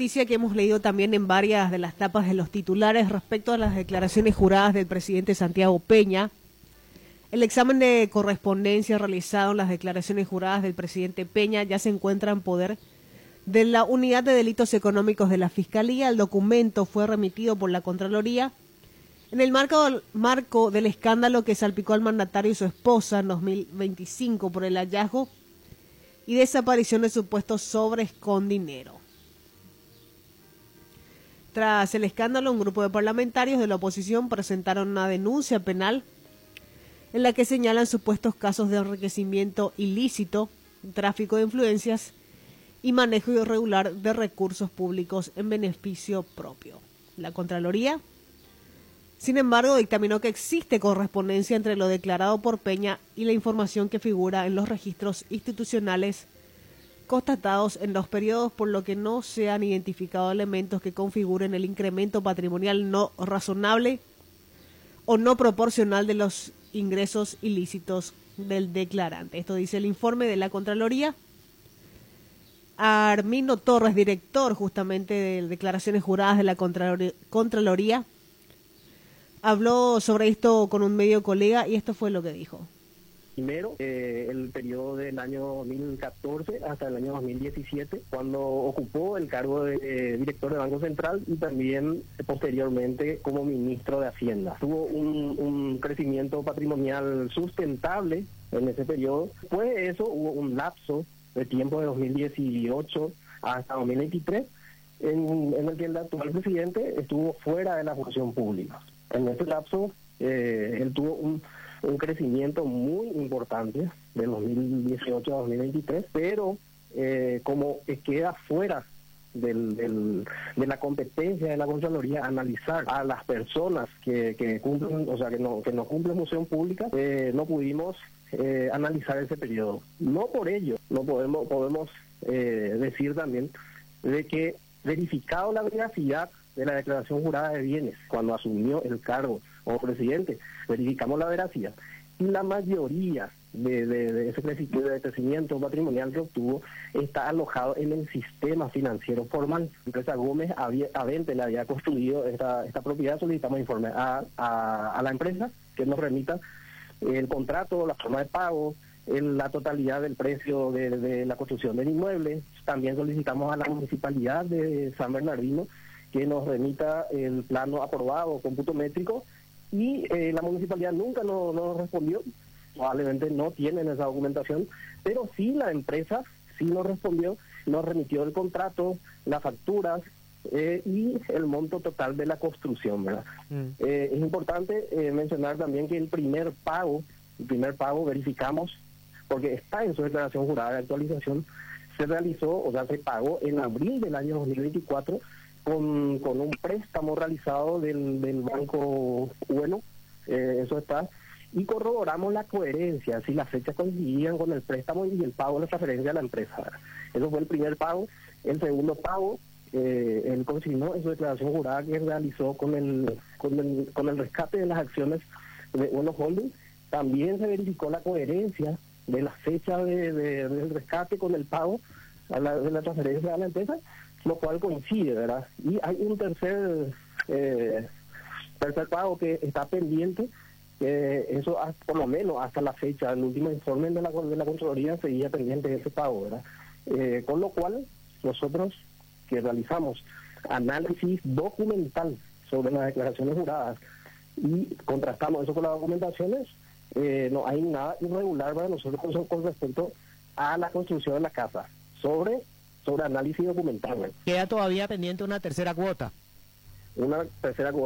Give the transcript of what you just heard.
noticia que hemos leído también en varias de las tapas de los titulares respecto a las declaraciones juradas del presidente Santiago Peña. El examen de correspondencia realizado en las declaraciones juradas del presidente Peña ya se encuentra en poder de la Unidad de Delitos Económicos de la Fiscalía. El documento fue remitido por la Contraloría en el marco del escándalo que salpicó al mandatario y su esposa en 2025 por el hallazgo y desaparición de supuestos sobres con dinero. Tras el escándalo, un grupo de parlamentarios de la oposición presentaron una denuncia penal en la que señalan supuestos casos de enriquecimiento ilícito, tráfico de influencias y manejo irregular de recursos públicos en beneficio propio. La Contraloría, sin embargo, dictaminó que existe correspondencia entre lo declarado por Peña y la información que figura en los registros institucionales constatados en los periodos, por lo que no se han identificado elementos que configuren el incremento patrimonial no razonable o no proporcional de los ingresos ilícitos del declarante. Esto dice el informe de la Contraloría. Armino Torres, director justamente de declaraciones juradas de la Contraloría, habló sobre esto con un medio colega y esto fue lo que dijo. Primero, el periodo del año 2014 hasta el año 2017, cuando ocupó el cargo de director de Banco Central y también posteriormente como ministro de Hacienda. Tuvo un crecimiento patrimonial sustentable en ese periodo. Después de eso hubo un lapso de tiempo de 2018 hasta 2023 en el que el actual presidente estuvo fuera de la función pública. En ese lapso él tuvo un crecimiento muy importante de 2018 a 2023, pero como queda fuera de la competencia de la Contraloría analizar a las personas que cumplen, o sea, que no cumplen función pública, no pudimos analizar ese periodo. No por ello, no podemos decir también de que verificado la veracidad de la declaración jurada de bienes cuando asumió el cargo como presidente, verificamos la veracidad y la mayoría de ese crecimiento patrimonial que obtuvo está alojado en el sistema financiero formal. La empresa Gómez Avente le había construido esta propiedad. Solicitamos informe a la empresa que nos remita el contrato, la forma de pago, la totalidad del precio de la construcción del inmueble. También solicitamos a la municipalidad de San Bernardino que nos remita el plano aprobado, cómputo métrico, y la municipalidad nunca nos respondió. Probablemente no tienen esa documentación, pero sí la empresa sí nos respondió, nos remitió el contrato, las facturas y el monto total de la construcción, ¿verdad? Es importante mencionar también que el primer pago verificamos, porque está en su declaración jurada de actualización, se realizó, o sea, se pagó en abril del año 2024 con un préstamo realizado del Banco Bueno, eso está, y corroboramos la coherencia, si las fechas coincidían con el préstamo y el pago de la transferencia a la empresa. Eso fue el primer pago. El segundo pago, él consignó en su declaración jurada que realizó con el rescate de las acciones de Bueno Holding. También se verificó la coherencia de la fecha del rescate con el pago de la transferencia a la empresa, lo cual coincide, ¿verdad? Y hay un tercer pago que está pendiente, eso por lo menos hasta la fecha, el último informe de la Contraloría seguía pendiente de ese pago, ¿verdad? Con lo cual, nosotros que realizamos análisis documental sobre las declaraciones juradas y contrastamos eso con las documentaciones, no hay nada irregular para nosotros con respecto a la construcción de la casa, sobre análisis documental. Queda todavía pendiente una tercera cuota. Una tercera cuota.